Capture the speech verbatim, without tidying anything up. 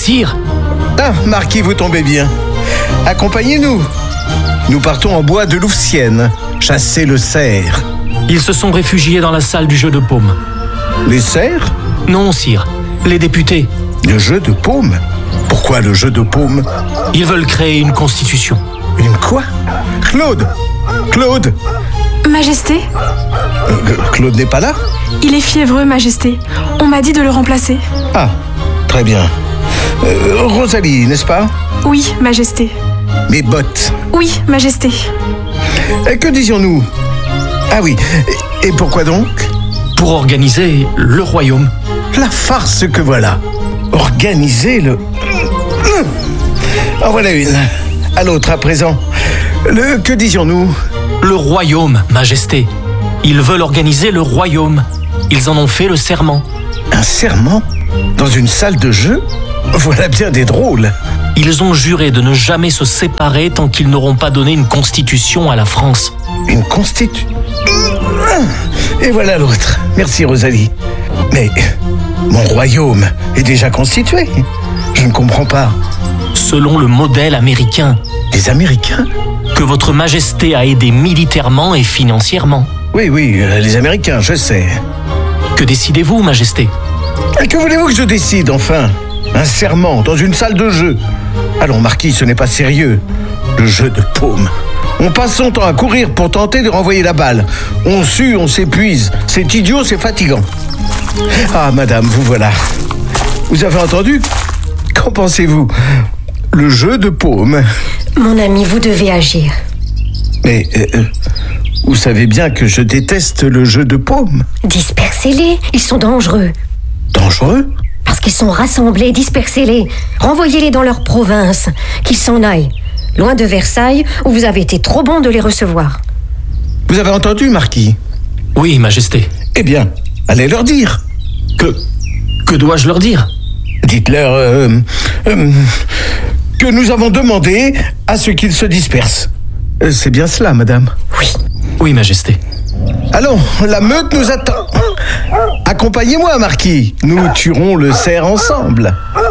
Sire. Ah, Marquis, vous tombez bien. Accompagnez-nous. Nous partons en bois de Louvciennes, chasser le cerf. Ils se sont réfugiés dans la salle du jeu de paume. Les cerfs? Non, sire. Les députés. Le jeu de paume? Pourquoi le jeu de paume? Ils veulent créer une constitution. Une quoi? Claude! Claude! Majesté? Euh, Claude n'est pas là? Il est fiévreux, Majesté. On m'a dit de le remplacer. Ah, très bien. Euh, Rosalie, n'est-ce pas? Oui, Majesté. Mes bottes. Oui, Majesté. Euh, que disions-nous? Ah oui, et pourquoi donc? Pour organiser le royaume. La farce que voilà. Organiser le... En voilà une. À l'autre, à présent. Le... Que disions-nous? Le royaume, Majesté. Ils veulent organiser le royaume. Ils en ont fait le serment. Un serment? Dans une salle de jeu? Voilà bien des drôles. Ils ont juré de ne jamais se séparer tant qu'ils n'auront pas donné une constitution à la France. Une constitu... Et voilà l'autre. Merci, Rosalie. Mais mon royaume est déjà constitué. Je ne comprends pas. Selon le modèle américain. Les Américains? Que votre Majesté a aidé militairement et financièrement. Oui, oui, euh, les Américains, je sais. Que décidez-vous, Majesté? Et que voulez-vous que je décide, enfin? Un serment dans une salle de jeu? Allons, Marquis, ce n'est pas sérieux. Le jeu de paume. On passe son temps à courir pour tenter de renvoyer la balle. On sue, on s'épuise. C'est idiot, c'est fatigant. Ah, madame, vous voilà. Vous avez entendu? Qu'en pensez-vous? Le jeu de paume. Mon ami, vous devez agir. Mais euh, vous savez bien que je déteste le jeu de paume. Dispersez-les, ils sont dangereux. Dangereux? Parce qu'ils sont rassemblés, dispersez-les. Renvoyez-les dans leur province, qu'ils s'en aillent. Loin de Versailles, où vous avez été trop bon de les recevoir. Vous avez entendu, Marquis? Oui, Majesté. Eh bien, allez leur dire. Que... Que dois-je leur dire? Dites-leur euh, euh, que nous avons demandé à ce qu'ils se dispersent. Euh, c'est bien cela, madame? Oui. Oui, Majesté. Allons, la meute nous attend. Accompagnez-moi, Marquis. Nous tuerons le cerf ensemble.